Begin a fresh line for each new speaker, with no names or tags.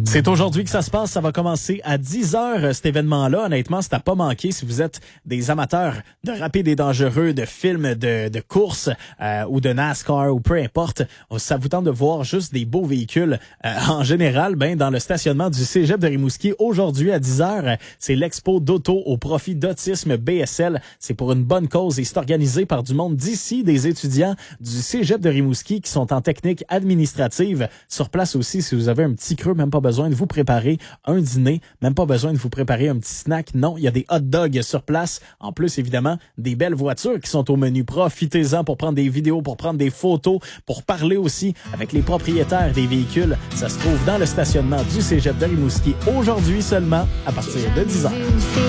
C'est aujourd'hui que ça se passe. Ça va commencer à 10h, cet événement-là. Honnêtement, c'est à pas manquer si vous êtes des amateurs de rapide et dangereux, de films, de courses ou de NASCAR ou peu importe. Ça vous tente de voir juste des beaux véhicules en général. Dans le stationnement du Cégep de Rimouski, aujourd'hui à 10h, c'est l'expo d'auto au profit d'Autisme BSL. C'est pour une bonne cause et c'est organisé par du monde d'ici, des étudiants du Cégep de Rimouski qui sont en technique administrative. Sur place aussi, si vous avez un petit creux, même pas besoin de vous préparer un dîner, même pas besoin de vous préparer un petit snack. Non, il y a des hot dogs sur place. En plus, évidemment, des belles voitures qui sont au menu. Profitez-en pour prendre des vidéos, pour prendre des photos, pour parler aussi avec les propriétaires des véhicules. Ça se trouve dans le stationnement du Cégep de Rimouski aujourd'hui seulement à partir de 10h.